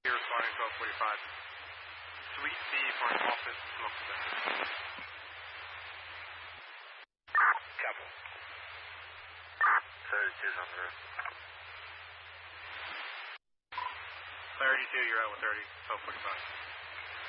You're responding 1245. Suite C for an office smoke detector. Couple. 32's on the roof. Clarity 2, you're out with 30, 1245.